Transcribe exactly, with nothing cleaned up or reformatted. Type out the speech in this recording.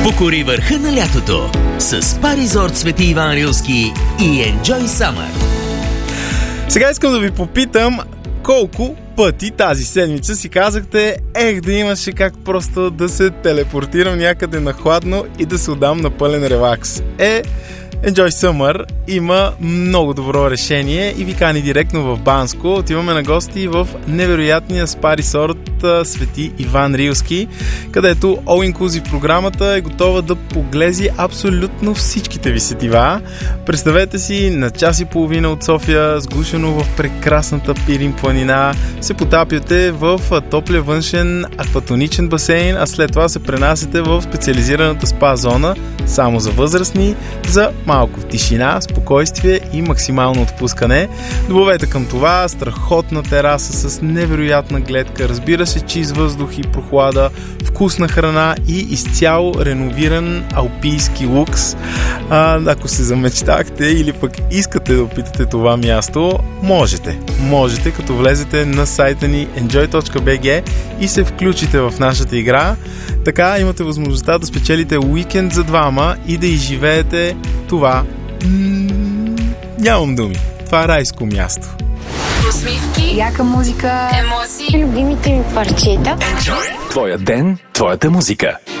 Покори върха на лятото с Spa Resort Свети Иван Рилски и Enjoy Summer. Сега искам да ви попитам колко пъти тази седмица си казахте, ех, да имаше как просто да се телепортирам някъде на хладно и да се отдам на пълен релакс. Е, Enjoy Summer има много добро решение и ви кани директно в Банско. Отиваме на гости в невероятния спа ресорт Свети Иван Рилски, където All Inclusive програмата е готова да поглези абсолютно всичките ви сетива. Представете си на час и половина от София, сгушено в прекрасната Пирин планина, се потапяте в топлия външен акватоничен басейн, а след това се пренасяте в специализираната спа зона само за възрастни, за малко тишина, спокойствие и максимално отпускане. Добавете към това страхотна тераса с невероятна гледка, разбира се, чист въздух и прохлада, вкусна храна и изцяло реновиран алпийски лукс. А, ако се замечтахте или пък искате да опитате това място, можете. Можете, като влезете на сайта ни enjoy точка би джи и се включите в нашата игра. Така имате възможността да спечелите уикенд за двама и да изживеете това. М- нямам думи. Това е райско място. Усмивки, яка музика, емоции, любимите ми парчета. Твоя ден, твоята музика.